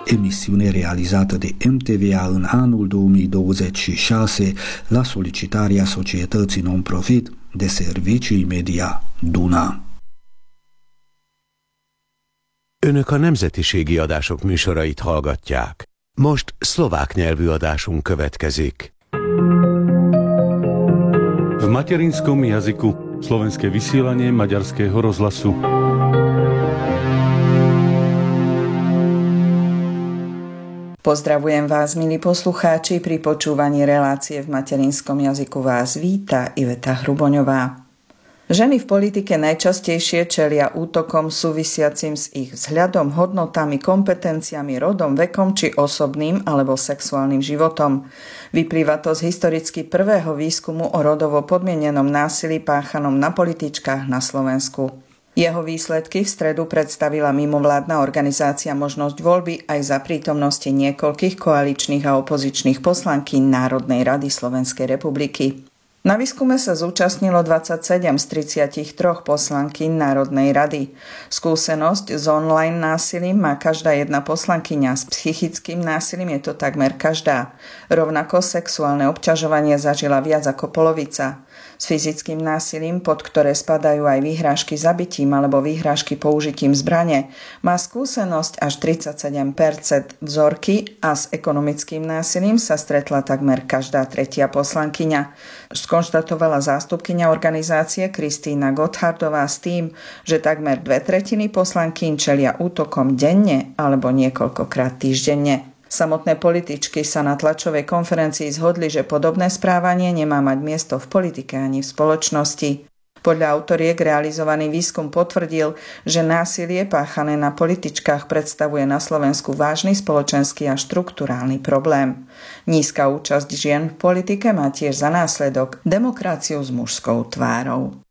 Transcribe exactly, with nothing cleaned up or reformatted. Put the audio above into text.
emisiune realizată de M T V A în anul două mii douăzeci și șase la solicitarea societății non-profit de servicii media Duna. Önök a nemzetiségi adások műsorait hallgatják. Most szlovák nyelvű adásunk következik. V materinskom jazyku slovenské vysielanie Maďarského rozhlasu. Pozdravujem vás, milí poslucháči, pri počúvaní relácie v materinskom jazyku vás víta Iveta Hruboňová. Ženy v politike najčastejšie čelia útokom súvisiacim s ich vzhľadom, hodnotami, kompetenciami, rodom, vekom či osobným alebo sexuálnym životom. Vyplýva to z historicky prvého výskumu o rodovo podmienenom násilí páchanom na političkách na Slovensku. Jeho výsledky v stredu predstavila mimovládna organizácia Možnosť voľby aj za prítomnosti niekoľkých koaličných a opozičných poslankyň Národnej rady Slovenskej republiky. Na výskume sa zúčastnilo dvadsaťsedem z tridsaťtri poslankyň Národnej rady. Skúsenosť s online násilím má každá jedna poslankyňa, s psychickým násilím je to takmer každá. Rovnako sexuálne obťažovanie zažila viac ako polovica. S fyzickým násilím, pod ktoré spadajú aj výhrážky zabitím alebo výhrážky použitím zbrane, má skúsenosť až tridsaťsedem percent vzorky a s ekonomickým násilím sa stretla takmer každá tretia poslankyňa. Skonštatovala zástupkyňa organizácie Kristína Gotthardová s tým, že takmer dve tretiny poslankyň čelia útokom denne alebo niekoľkokrát týždenne. Samotné političky sa na tlačovej konferencii zhodli, že podobné správanie nemá mať miesto v politike ani v spoločnosti. Podľa autoriek realizovaný výskum potvrdil, že násilie páchané na političkách predstavuje na Slovensku vážny spoločenský a štrukturálny problém. Nízka účasť žien v politike má tiež za následok demokraciu s mužskou tvárou.